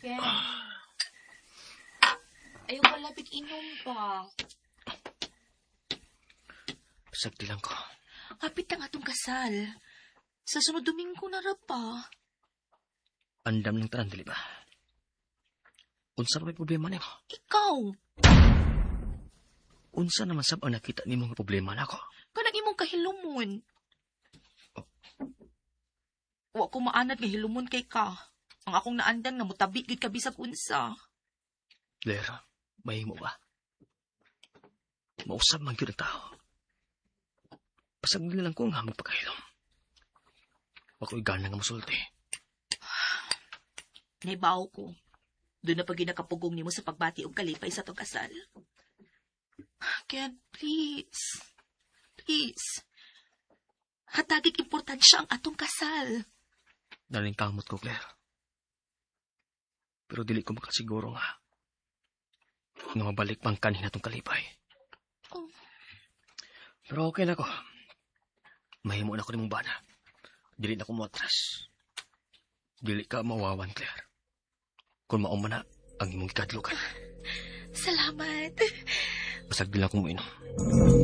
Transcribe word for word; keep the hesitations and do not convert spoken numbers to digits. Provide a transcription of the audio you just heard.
Ken. Ayaw ka labig inom pa. Sagdi lang ko. Hapit ang atong kasal. Sa sunod Domingo na ra pa. Andam ng tanan, dili ba? Unsa pa may problema nimo? Ikaw. Unsa naman sab ang nakita nimo nga problema nako? Kanang imong kahilumon. Oh. Wa ko maanad nga hilumon kay ka. Ang akong naandan nga mutabi gid ka bisag unsa. Claire, mahimo ba? Mausap man gyud ang tao. Pasagdi lang ko nga magpakahilom. Ako'y gana nga musulti. Naibaw ko. Doon na pag ginakapugong nimo sa pagbati og kalipay sa tong kasal. Ken, please. Please. Hatagig importansya ang atong kasal. Nalingkamot ko, Claire. Pero dili ko makasiguro nga. Nga mabalik pang kanina tong kalipay. Oh. Pero okay na ko. Mahimo na ko ni mong bana. Dili na ko matras. Dili ka mawawan, Claire. Kung mauma na ang imong ikadlukan. Salamat. Pasagdi lang ko mo inom.